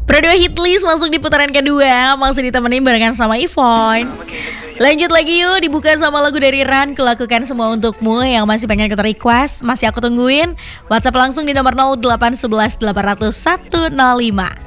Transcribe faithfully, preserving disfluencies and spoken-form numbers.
Pro dua hit list masuk di putaran kedua, masih ditemenin barengan sama Ivon. Lanjut lagi yuk, dibuka sama lagu dari Ran, Kulakukan Semua Untukmu. Yang masih pengen ikut request, masih aku tungguin. WhatsApp langsung di nomor nol delapan satu satu delapan nol nol satu nol lima.